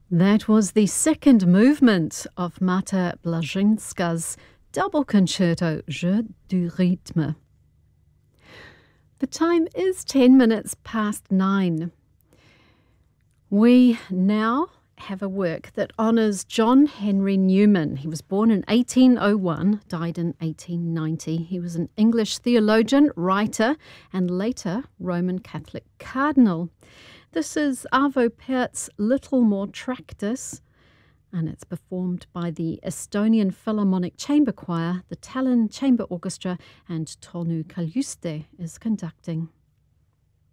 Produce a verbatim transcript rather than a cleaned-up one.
That was the second movement of Marta Blazinska's double concerto Jeu du rythme. The time is ten minutes past nine. We now have a work that honours John Henry Newman. He was born in eighteen oh one, died in eighteen ninety. He was an English theologian, writer, and later Roman Catholic cardinal. This is Arvo Pärt's Little More Tractus, and it's performed by the Estonian Philharmonic Chamber Choir, the Tallinn Chamber Orchestra, and Tonu Kaljuste is conducting.